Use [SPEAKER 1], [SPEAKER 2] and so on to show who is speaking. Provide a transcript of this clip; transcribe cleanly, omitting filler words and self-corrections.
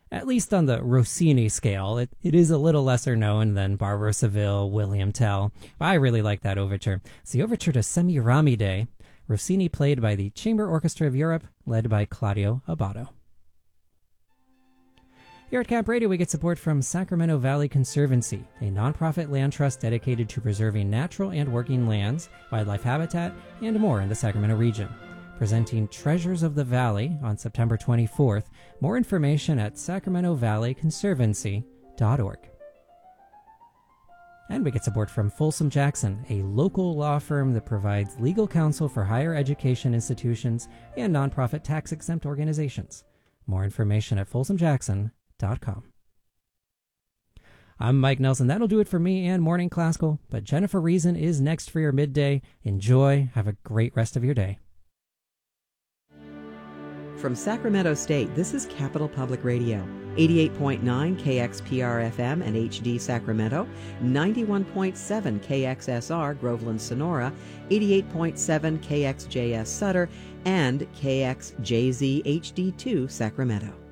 [SPEAKER 1] At least on the Rossini scale, it is a little lesser known than Barbara Seville, William Tell. I really like that overture. It's the overture to Semiramide, Rossini played by the Chamber Orchestra of Europe, led by Claudio Abbado. Here at Camp Radio, we get support from Sacramento Valley Conservancy, a nonprofit land trust dedicated to preserving natural and working lands, wildlife habitat, and more in the Sacramento region. Presenting Treasures of the Valley on September 24th. More information at sacramentovalleyconservancy.org. And we get support from Folsom Jackson, a local law firm that provides legal counsel for higher education institutions and nonprofit tax-exempt organizations. More information at folsomjackson.com. I'm Mike Nelson. That'll do it for me and Morning Classical, but Jennifer Reason is next for your midday. Enjoy. Have a great rest of your day.
[SPEAKER 2] From Sacramento State, this is Capital Public Radio, 88.9 KXPR-FM and HD Sacramento, 91.7 KXSR Groveland Sonora, 88.7 KXJS Sutter, and KXJZ HD2 Sacramento.